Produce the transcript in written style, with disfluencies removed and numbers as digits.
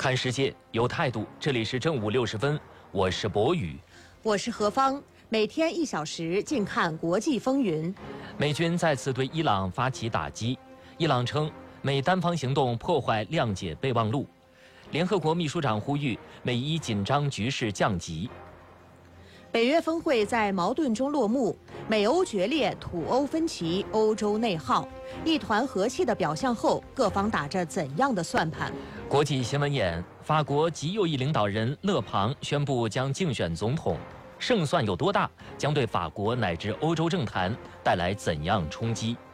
看世界有态度，这里是正午60分，我是博宇， 我是何芳。每天1小时，静看国际风云。 美军再次对伊朗发起打击，伊朗称美单方行动破坏谅解备忘录。联合国秘书长呼吁美伊紧张局势降级。 北约峰会在矛盾中落幕，美欧决裂，土欧分歧，欧洲内耗，一团和气的表象后，各方打着怎样的算盘？ 国际新闻眼：法国极右翼领导人勒庞宣布将竞选总统，胜算有多大？将对法国乃至欧洲政坛带来怎样冲击？